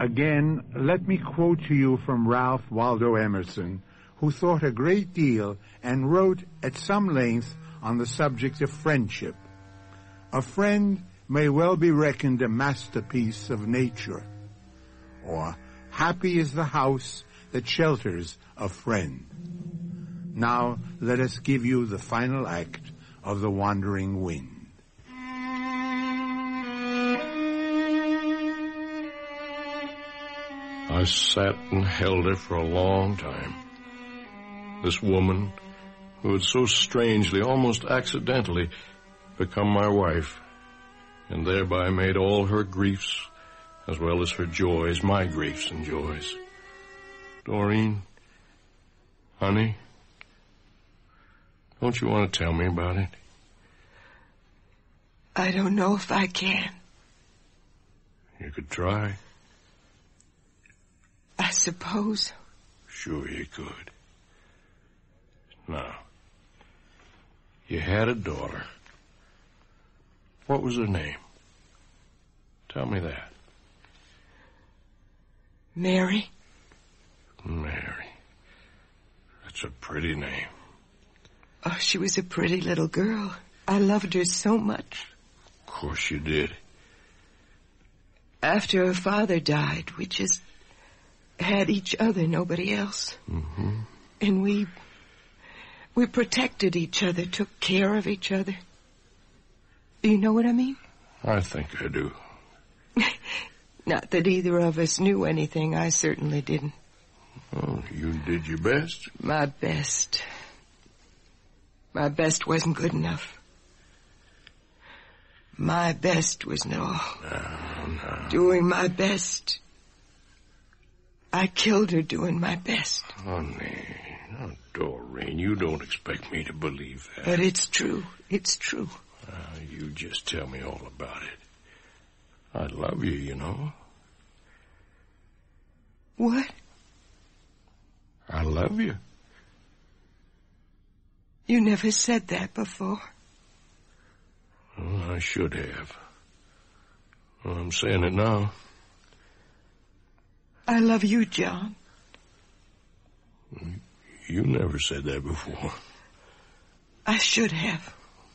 Again, let me quote to you from Ralph Waldo Emerson, who thought a great deal and wrote at some length on the subject of friendship. A friend may well be reckoned a masterpiece of nature, or happy is the house that shelters a friend. Now let us give you the final act of The Wandering Wind. I sat and held her for a long time. This woman who had so strangely, almost accidentally, become my wife, and thereby made all her griefs, as well as her joys, my griefs and joys. Doreen, honey, don't you want to tell me about it? I don't know if I can. You could try. I suppose. Sure you could. Now, you had a daughter. What was her name? Tell me that. Mary. Mary. That's a pretty name. Oh, she was a pretty little girl. I loved her so much. Of course you did. After her father died, we just had each other, nobody else. Mm-hmm. And we protected each other, took care of each other. You know what I mean? I think I do. Not that either of us knew anything. I certainly didn't. Oh, you did your best? My best. My best wasn't good enough. My best was no. Doing my best. I killed her doing my best. Honey, now, Doreen, you don't expect me to believe that. But it's true. It's true. You just tell me all about it. I love you, you know. What? I love you. You never said that before. Well, I should have. Well, I'm saying it now. I love you, John. You never said that before. I should have.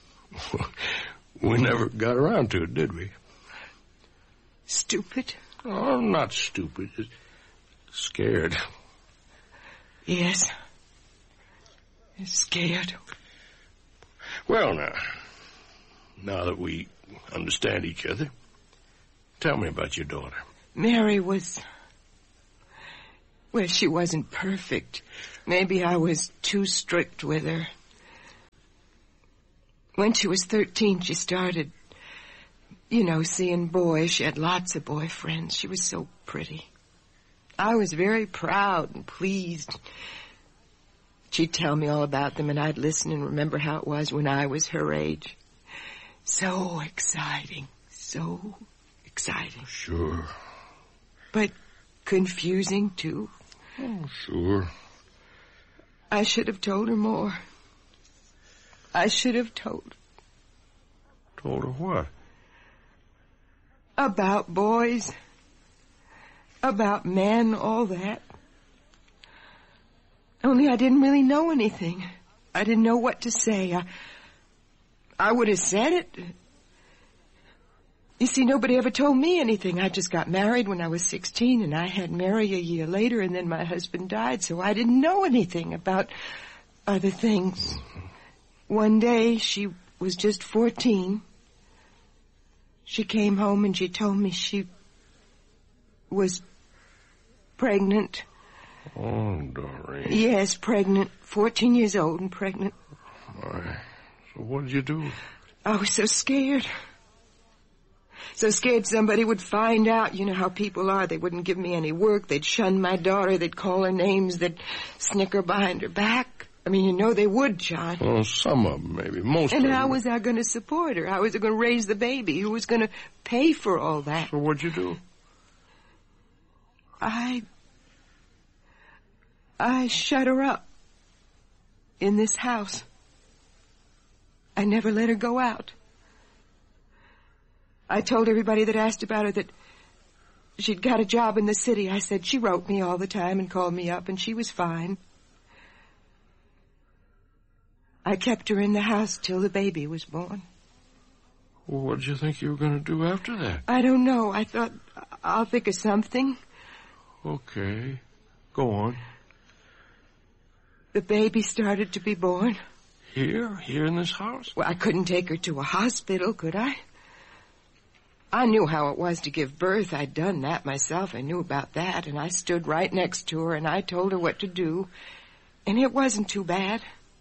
We never got around to it, did we? Stupid? Oh, not stupid. Just scared. Yes. Scared. Well, now that we understand each other, tell me about your daughter. Mary was... Well, she wasn't perfect. Maybe I was too strict with her. When she was 13, she started, seeing boys. She had lots of boyfriends. She was so pretty. I was very proud and pleased. She'd tell me all about them, and I'd listen and remember how it was when I was her age. So exciting. So exciting. Sure. But confusing, too. Oh, sure. I should have told her more. I should have told her. Told her what? About boys. About men, all that. Only I didn't really know anything. I didn't know what to say. I would have said it. You see, nobody ever told me anything. I just got married when I was 16, and I had Mary a year later, and then my husband died, so I didn't know anything about other things. One day, she was just 14. She came home and she told me she was pregnant. Oh, Doreen. Yes, pregnant. 14 years old and pregnant. Why? So what did you do? I was so scared. So scared somebody would find out. You know how people are. They wouldn't give me any work. They'd shun my daughter. They'd call her names. They'd snicker behind her back. I mean, they would, John. Well, some of them, maybe. Most of them. And how was I going to support her? How was I going to raise the baby? Who was going to pay for all that? So what'd you do? I shut her up in this house. I never let her go out. I told everybody that asked about her that she'd got a job in the city. I said she wrote me all the time and called me up, and she was fine. I kept her in the house till the baby was born. Well, what did you think you were going to do after that? I don't know. I thought, I'll think of something. Okay. Go on. The baby started to be born. Here? Here in this house? Well, I couldn't take her to a hospital, could I? I knew how it was to give birth. I'd done that myself. I knew about that. And I stood right next to her, and I told her what to do. And it wasn't too bad.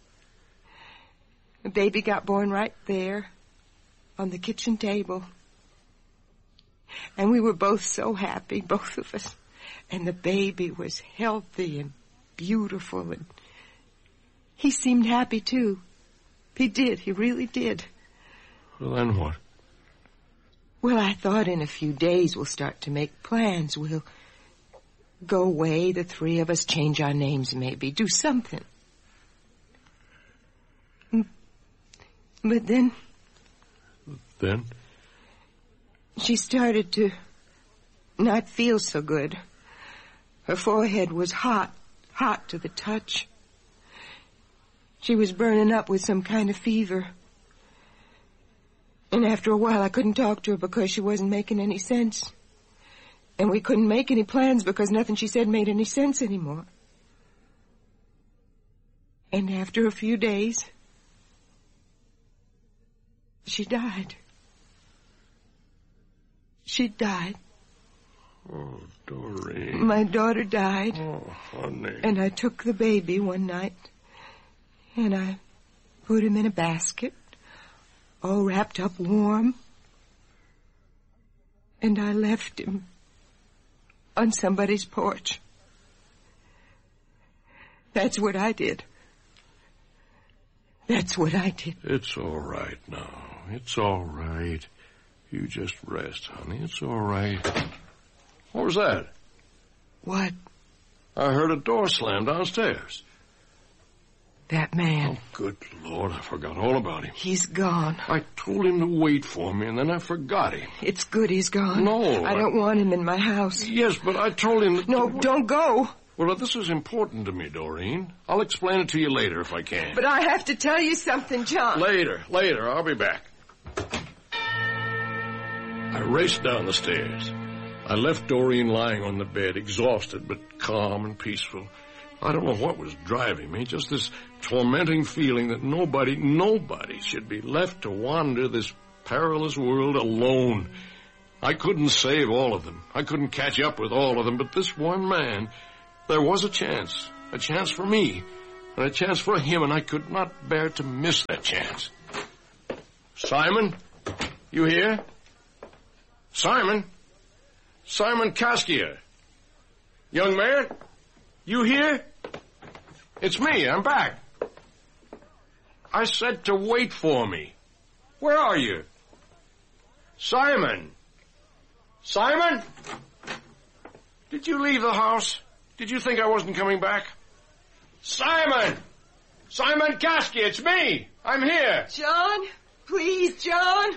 The baby got born right there on the kitchen table. And we were both so happy, both of us. And the baby was healthy and beautiful, and he seemed happy, too. He did. He really did. Well, then what? Well, I thought in a few days we'll start to make plans. We'll go away, the three of us, change our names maybe, do something. But then... Then? She started to not feel so good. Her forehead was hot to the touch. She was burning up with some kind of fever. And after a while I couldn't talk to her because she wasn't making any sense. And we couldn't make any plans because nothing she said made any sense anymore. And after a few days, she died. She died. Oh, Doreen. My daughter died. Oh, honey. And I took the baby one night, and I put him in a basket, all wrapped up warm, and I left him on somebody's porch. That's what I did. That's what I did. It's all right now. It's all right. You just rest, honey. It's all right. What was that? What? I heard a door slam downstairs. That man. Oh, good Lord, I forgot all about him. He's gone. I told him to wait for me, and then I forgot him. It's good he's gone. No. I don't want him in my house. Yes, but I told him that... No, don't go. Well, this is important to me, Doreen. I'll explain it to you later if I can. But I have to tell you something, John. Later. I'll be back. I raced down the stairs. I left Doreen lying on the bed, exhausted but calm and peaceful. I don't know what was driving me, just this tormenting feeling that nobody should be left to wander this perilous world alone. I couldn't save all of them. I couldn't catch up with all of them, but this one man, there was a chance for me, and a chance for him, and I could not bear to miss that chance. Simon, you here? Simon Kaskia. Young man, you here? It's me, I'm back. I said to wait for me. Where are you? Simon! Did you leave the house? Did you think I wasn't coming back? Simon Kaskia, it's me! I'm here! John, please, John.